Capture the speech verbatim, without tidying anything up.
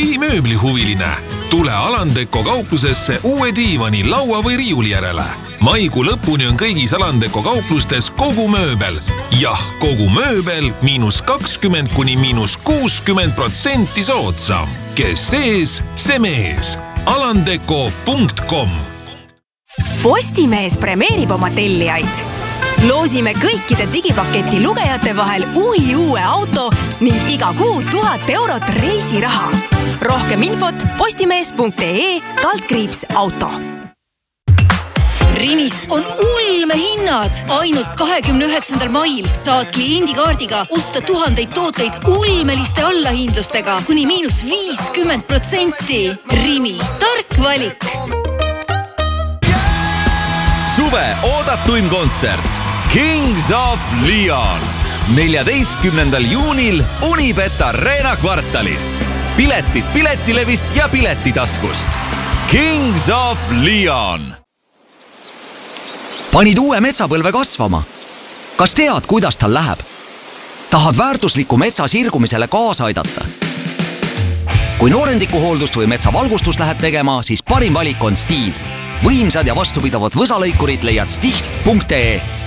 või mööblihuviline. Tule Alandeko kauplusesse uue diivani, laua või riiuli järele. Maikuu lõpuni on kõigis Alandeko kauplustes kogu mööbel. Jah, kogu mööbel miinus kakskümmend kuni miinus kuuskümmend protsenti soodsam. Kes sees, see mees. alandeko punkt com. Postimees premeerib oma tellijaid. Loosime kõikide digipaketi lugejate vahel uhi uue auto ning iga kuu tuhat eurot reisiraha. Rohkem infot postimees punkt ee kaldkriips auto. Rimis on ulme hinnad. Ainult kahekümne üheksandal mail saad kliendikaardiga osta tuhandeid tooteid ulmeliste allahindlustega kuni miinus viiskümmend protsenti. Rimi, tark valik. Suve oodatuim kontsert Kings of Leon. neljateistkümnendal juunil Unibet Arena kvartalis. Piletid Piletilevist ja Piletitaskust. Kings of Leon. Panid uue metsapõlve kasvama. Kas tead, kuidas tal läheb? Tahad väärtusliku metsa sirgumisele kaasa aidata? Kui noorendikuhooldust või metsavalgustust lähed tegema, siis parim valik on Stihl. Võimsad ja vastupidavad võsalõikurid leiad stihl punkt ee.